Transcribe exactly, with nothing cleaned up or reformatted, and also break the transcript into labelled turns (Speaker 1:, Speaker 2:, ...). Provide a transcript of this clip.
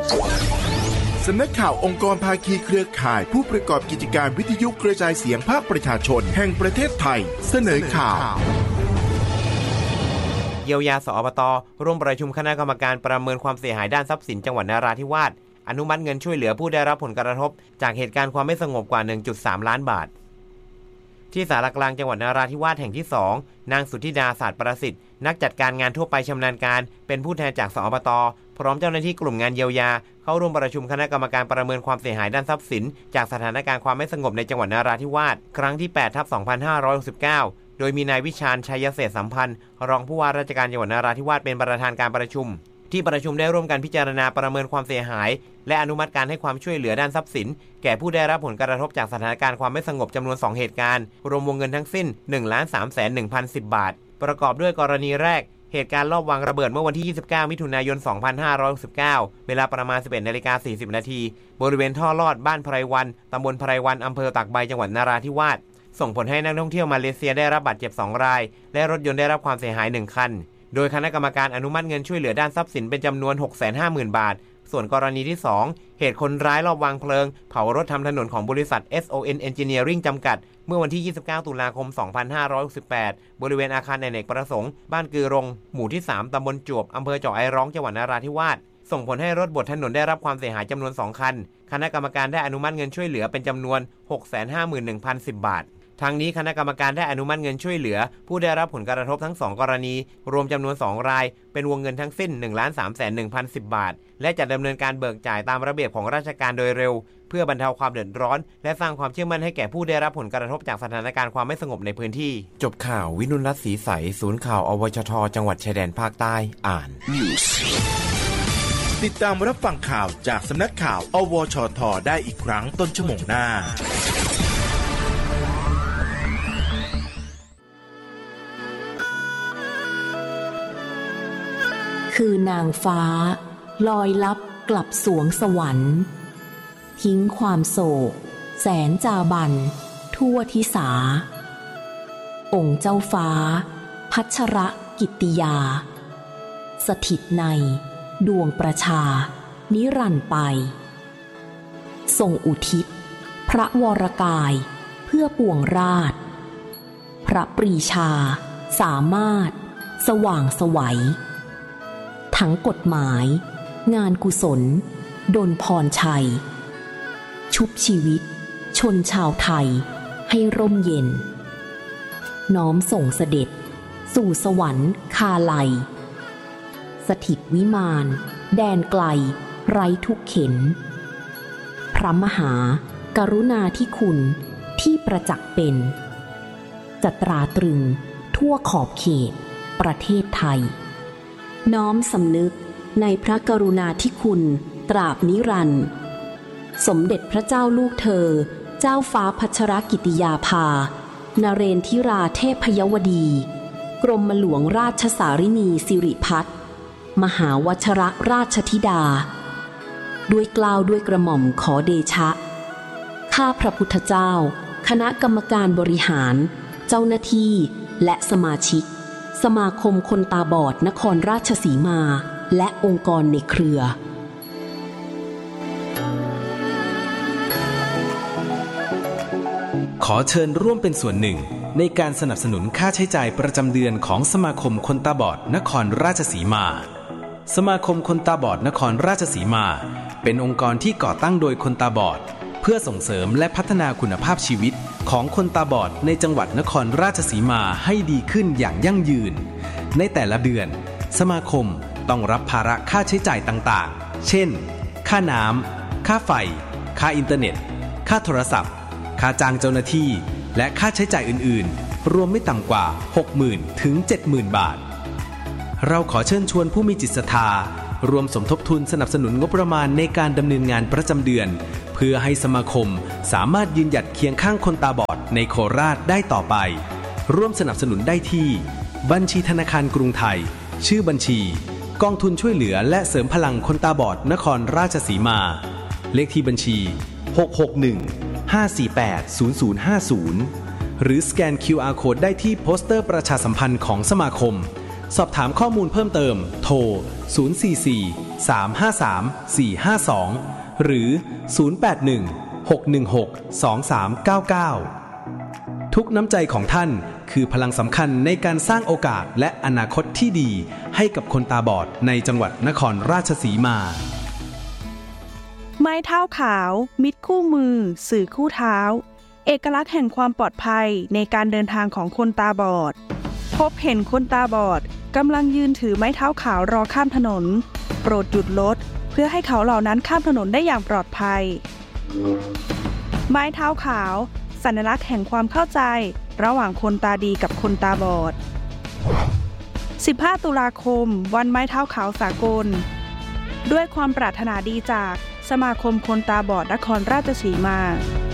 Speaker 1: สำนักข่าวองค์กรภาคีเครือข่ายผู้ประกอบกิจการวิทยุกระจายเสียงภาคประชาชนแห่งประเทศไทยเสนอข่าว
Speaker 2: เยียวยาสอบต.ร่วมประชุมคณะกรรมการประเมินความเสียหายด้านทรัพย์สินจังหวัดนราธิวาสอนุมัติเงินช่วยเหลือผู้ได้รับผลกระทบจากเหตุการณ์ความไม่สงบกว่า หนึ่งจุดสาม ล้านบาทที่ศาลากลางจังหวัดนราธิวาสแห่งที่สองนางสุทธิดาศาสตร์ประสิทธิ์นักจัดการงานทั่วไปชำนาญการเป็นผู้แทนจากสอบต.พร้อมเจ้าหน้าที่กลุ่มงานเยียวยาเข้าร่วมประชุมคณะกรรมการประเมินความเสียหายด้านทรัพย์สินจากสถานการณ์ความไม่สงบในจังหวัดนราธิวาสครั้งที่ แปดทับสองพันห้าร้อยหกสิบเก้า โดยมีนายวิชาญชัยเศรษฐสัมพันธ์รองผู้ว่าราชการจังหวัดนราธิวาสเป็นประธานการประชุมที่ประชุมได้ร่วมกันพิจารณาประเมินความเสียหายและอนุมัติการให้ความช่วยเหลือด้านทรัพย์สินแก่ผู้ได้รับผลกระทบจากสถานการณ์ความไม่สงบจำนวนสองเหตุการณ์รวมวงเงินทั้งสิ้น หนึ่งล้านสามแสนหนึ่งพันสิบ บาทประกอบด้วยกรณีแรกเหตุการณ์ลอบวางระเบิดเมื่อวันที่ยี่สิบเก้ามิถุนายนสองพันห้าร้อยหกสิบเก้าเวลาประมาณ สิบเอ็ดนาฬิกาสี่สิบ นาทีบริเวณท่อลอดบ้านไพรวันตำบลไพรวันอำเภอตากใบจังหวัดนราธิวาสส่งผลให้นักท่องเที่ยวมาเลเซียได้รับบาดเจ็บสองรายและรถยนต์ได้รับความเสียหายหนึ่งคันโดยคณะกรรมการอนุมัติเงินช่วยเหลือด้านทรัพย์สินเป็นจำนวน หกแสนห้าหมื่น บาทส่วนกรณีที่สองเหตุคนร้ายลอบวางเพลิงเผารถทำถนนของบริษัท เอส โอ เอ็น Engineering จำกัดเมื่อวันที่ยี่สิบเก้าตุลาคมสองพันห้าร้อยหกสิบแปดบริเวณอาคารอเนกประสงค์บ้านกือรงหมู่ที่สามตำบลจวบอำเภอเจาะไอร้องจังหวัดนราธิวาสส่งผลให้รถบดถนนได้รับความเสียหายจำนวนสองคันคณะกรรมการได้อนุมัติเงินช่วยเหลือเป็นจำนวน หกแสนห้าหมื่นหนึ่งพันสิบ บาททางนี้คณะกรรมการได้อนุมัติเงินช่วยเหลือผู้ได้รับผลกระทบทั้งสองกรณีรวมจำนวนสองรายเป็นวงเงินทั้งสิ้น หนึ่งล้านสามแสนหนึ่งพันสิบ บาทและจะดำเนินการเบิกจ่ายตามระเบียบของราชการโดยเร็วเพื่อบรรเทาความเดือดร้อนและสร้างความเชื่อมั่นให้แก่ผู้ได้รับผลกระทบจากสถานการณ์ความไม่สงบในพื้นที่จบข่าววินุรัตน์ศรีใสศูนย์ข่าวอวชทจังหวัดชายแดนภาคใต้อ่าน
Speaker 1: News ติดตามรับฟังข่าวจากสำนักข่าวอวชทได้อีกครั้งต้นชั่วโมงหน้า
Speaker 3: คือนางฟ้าลอยลับกลับสวงสวรรค์ทิ้งความโศกแสนจาบันทั่วทิสาองค์เจ้าฟ้าพัชรกิตติยาสถิตในดวงประชานิรันดร์ไปทรงอุทิศพระวรกายเพื่อปวงราชพระปรีชาสามารถสว่างไสวทั้งกฎหมายงานกุศลดลพรชัยชุบชีวิตชนชาวไทยให้ร่มเย็นน้อมส่งเสด็จสู่สวรรค์คาไลสถิตวิมานแดนไกลไร้ทุกเข็นพระมหากรุณาธิคุณที่ประจักษ์เป็นจะตราตรึงทั่วขอบเขตประเทศไทยน้อมสำนึกในพระกรุณาธิคุณตราบนิรันดร์สมเด็จพระเจ้าลูกเธอเจ้าฟ้าพัชรกิติยาภานเรนทิราเทพยวดีกรมหลวงราชสารินีสิริพัฒน์มหาวชรราชธิดาด้วยเกล้าด้วยกระหม่อมขอเดชะข้าพระพุทธเจ้าคณะกรรมการบริหารเจ้าหน้าที่และสมาชิกสมาคมคนตาบอดนครราชสีมาและองค์กรในเครือ
Speaker 4: ขอเชิญร่วมเป็นส่วนหนึ่งในการสนับสนุนค่าใช้จ่ายประจำเดือนของสมาคมคนตาบอดนครราชสีมาสมาคมคนตาบอดนครราชสีมาเป็นองค์กรที่ก่อตั้งโดยคนตาบอดเพื่อส่งเสริมและพัฒนาคุณภาพชีวิตของคนตาบอดในจังหวัดนครราชสีมาให้ดีขึ้นอย่างยั่งยืนในแต่ละเดือนสมาคมต้องรับภาระค่าใช้จ่ายต่างๆเช่นค่าน้ำค่าไฟค่าอินเทอร์เน็ตค่าโทรศัพท์ค่าจ้างเจ้าหน้าที่และค่าใช้จ่ายอื่นๆรวมไม่ต่ำกว่า หกหมื่น ถึง เจ็ดหมื่น บาทเราขอเชิญชวนผู้มีจิตศรัทธารวมสมทบทุนสนับสนุนงบประมาณในการดำเนินงานประจำเดือนเพื่อให้สมาคมสามารถยืนหยัดเคียงข้างคนตาบอดในโคราชได้ต่อไปร่วมสนับสนุนได้ที่บัญชีธนาคารกรุงไทยชื่อบัญชีกองทุนช่วยเหลือและเสริมพลังคนตาบอดนครราชสีมาเลขที่บัญชีหก หก หนึ่ง ห้า สี่ แปด ศูนย์ ศูนย์ ห้า ศูนย์หรือสแกน คิว อาร์ Code ได้ที่โปสเตอร์ประชาสัมพันธ์ของสมาคมสอบถามข้อมูลเพิ่มเติมโทรศูนย์ สี่ สี่สาม ห้า สาม สี่ ห้า สองหรือศูนย์ แปด หนึ่ง หก หนึ่ง หก สอง สาม เก้า เก้าทุกน้ำใจของท่านคือพลังสำคัญในการสร้างโอกาสและอนาคตที่ดีให้กับคนตาบอดในจังหวัดนครราชสีมา
Speaker 5: ไม้เท้าขาวมิตรคู่มือสื่อคู่เท้าเอกลักษณ์แห่งความปลอดภัยในการเดินทางของคนตาบอดพบเห็นคนตาบอดกำลังยืนถือไม้เท้าขาวรอข้ามถนนโปรดหยุดรถเพื่อให้เขาเหล่านั้นข้ามถนนได้อย่างปลอดภัยไม้เท้าขาวสัญลักษณ์แห่งความเข้าใจระหว่างคนตาดีกับคนตาบอดสิบห้าตุลาคมวันไม้เท้าขาวสากลด้วยความปรารถนาดีจากสมาคมคนตาบอดนครราชสีมา